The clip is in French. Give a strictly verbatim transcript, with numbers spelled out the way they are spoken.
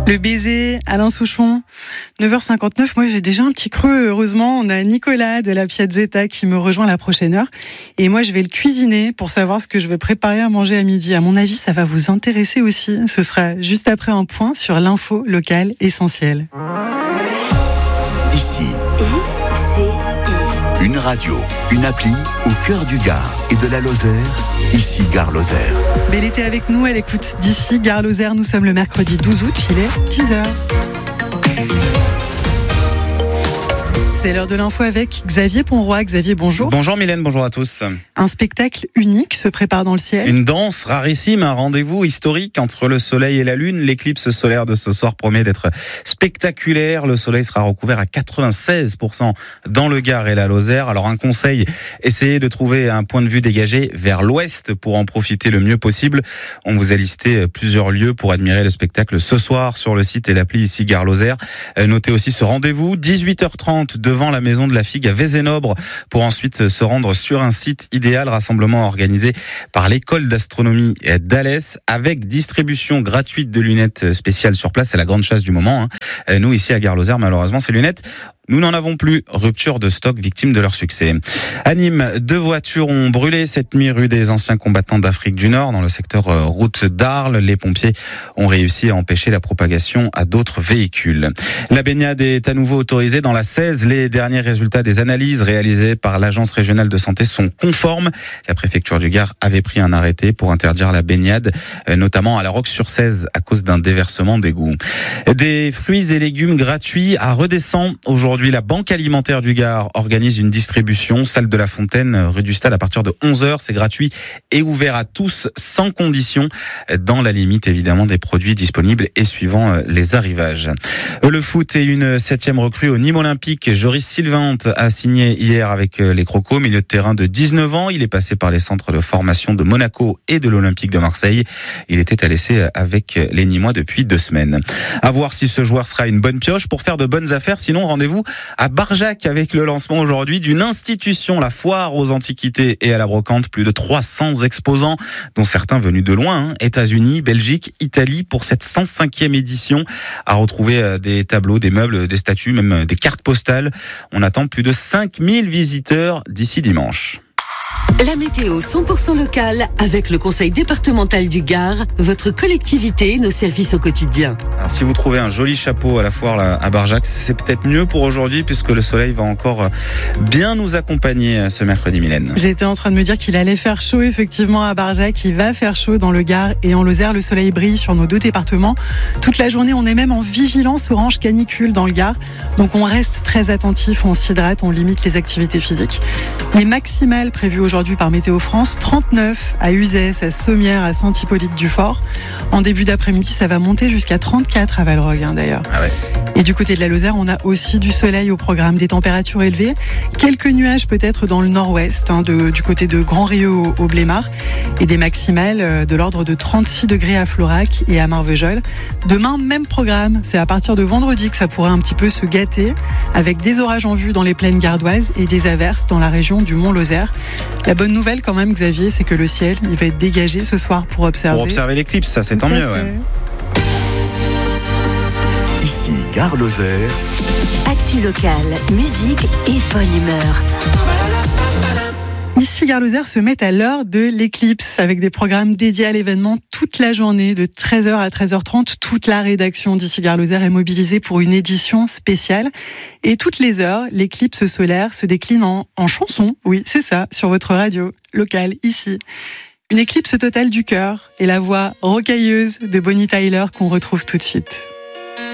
Le baiser, Alain Souchon, neuf heures cinquante-neuf. Moi, j'ai déjà un petit creux. Heureusement, on a Nicolas de la Piazzetta qui me rejoint la prochaine heure. Et moi, je vais le cuisiner pour savoir ce que je vais préparer à manger à midi. À mon avis, ça va vous intéresser aussi. Ce sera juste après un point sur l'info locale essentielle. Ici, I C I. une radio, une appli au cœur du Gard et de la Lozère. Ici, Gare Lozère. Belle été avec nous à l'écoute d'ici, Gare Lozère. Nous sommes le mercredi douze août, il est dix heures. C'est l'heure de l'info avec Xavier Ponroy. Xavier, bonjour. Bonjour Mylène, bonjour à tous. Un spectacle unique se prépare dans le ciel. Une danse rarissime, un rendez-vous historique entre le soleil et la lune. L'éclipse solaire de ce soir promet d'être spectaculaire. Le soleil sera recouvert à quatre-vingt-seize pour cent dans le Gard et la Lozère. Alors un conseil, essayez de trouver un point de vue dégagé vers l'ouest pour en profiter le mieux possible. On vous a listé plusieurs lieux pour admirer le spectacle ce soir sur le site et l'appli ici Gare Lozère. Notez aussi ce rendez-vous, dix-huit heures trente devant la maison de la Figue à Vézénobre pour ensuite se rendre sur un site idéal, rassemblement organisé par l'école d'astronomie d'Alès avec distribution gratuite de lunettes spéciales sur place. C'est la grande chasse du moment. Hein. Nous ici à Gare Lozère, malheureusement ces lunettes, nous n'en avons plus. Rupture de stock, victime de leur succès. À Nîmes, deux voitures ont brûlé cette nuit rue des anciens combattants d'Afrique du Nord, dans le secteur route d'Arles. Les pompiers ont réussi à empêcher la propagation à d'autres véhicules. La baignade est à nouveau autorisée dans la seize. Les derniers résultats des analyses réalisées par l'Agence régionale de santé sont conformes. La préfecture du Gard avait pris un arrêté pour interdire la baignade, notamment à la Roque-sur-Seize, à cause d'un déversement d'égout. Des fruits et légumes gratuits à Redescend. Aujourd'hui, la Banque alimentaire du Gard organise une distribution, salle de la Fontaine, rue du Stade, à partir de onze heures. C'est gratuit et ouvert à tous, sans condition, dans la limite évidemment des produits disponibles et suivant les arrivages. Le foot est une septième recrue au Nîmes Olympique. Joris Sylvante a signé hier avec les Crocos, milieu de terrain de dix-neuf ans. Il est passé par les centres de formation de Monaco et de l'Olympique de Marseille. Il était à l'essai avec les Nîmois depuis deux semaines. À voir si ce joueur sera une bonne pioche pour faire de bonnes affaires. Sinon, rendez-vous à Barjac avec le lancement aujourd'hui d'une institution, la Foire aux Antiquités et à la Brocante. Plus de trois cents exposants, dont certains venus de loin, hein, États-Unis, Belgique, Italie, pour cette cent cinquième édition. À retrouver des tableaux, des meubles, des statues, même des cartes postales. On attend plus de cinq mille visiteurs d'ici dimanche. La météo cent pour cent locale avec le conseil départemental du Gard, votre collectivité, nos services au quotidien. Alors si vous trouvez un joli chapeau à la foire là, à Barjac, c'est peut-être mieux pour aujourd'hui puisque le soleil va encore bien nous accompagner ce mercredi, Mylène. J'étais en train de me dire qu'il allait faire chaud effectivement à Barjac. Il va faire chaud dans le Gard et en Lozère. Le soleil brille sur nos deux départements. Toute la journée, on est même en vigilance orange canicule dans le Gard. Donc on reste très attentif, on s'hydrate, on limite les activités physiques. Les maximales prévues aujourd'hui par Météo France, trente-neuf à Uzès, à Sommières, à Saint-Hippolyte-du-Fort. En début d'après-midi, ça va monter jusqu'à trente-quatre à Valrogge hein, d'ailleurs. Ah ouais. Et du côté de la Lozère, on a aussi du soleil au programme, des températures élevées. Quelques nuages peut-être dans le nord-ouest, hein, de, du côté de Grand-Rieu au, au Blémard. Et des maximales de l'ordre de trente-six degrés à Florac et à Marvejols. Demain, même programme. C'est à partir de vendredi que ça pourrait un petit peu se gâter, avec des orages en vue dans les plaines gardoises et des averses dans la région du Mont-Lozère. La bonne nouvelle quand même, Xavier, c'est que le ciel, il va être dégagé ce soir pour observer. Pour observer l'éclipse, ça c'est tant mieux. Ouais. Ici, Gare Lozère. Actu locale, musique et bonne humeur. Ici, Gare Lozère se met à l'heure de l'éclipse avec des programmes dédiés à l'événement toute la journée de treize heures à treize heures trente. Toute la rédaction d'Ici Gare Lozère est mobilisée pour une édition spéciale. Et toutes les heures, l'éclipse solaire se décline en, en chansons. Oui, c'est ça, sur votre radio locale ici. Une éclipse totale du cœur et la voix rocailleuse de Bonnie Tyler qu'on retrouve tout de suite.